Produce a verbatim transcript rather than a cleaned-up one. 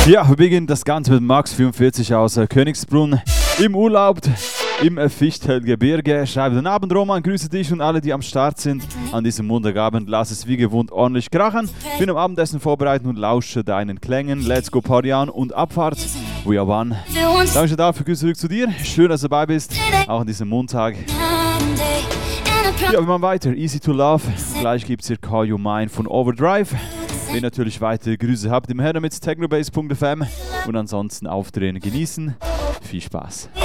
Ja, wir beginnen das Ganze mit Max vierundvierzig aus äh, Königsbrunn im Urlaub im äh, Fichtelgebirge. Schreibe den Abend, Roman, grüße dich und alle, die am Start sind. An diesem Montagabend lass es wie gewohnt ordentlich krachen. Bin am Abendessen vorbereitet und lausche deinen Klängen. Let's go Party on und Abfahrt. We are one. Danke dafür, Grüße zurück zu dir. Schön, dass du dabei bist, auch an diesem Montag. Ja, wir machen weiter. Easy to Love. Gleich gibt es hier Call You Mine von Overdrive. Wenn ihr natürlich weitere Grüße habt, im her damit technobase punkt f m und ansonsten aufdrehen, genießen. Viel Spaß.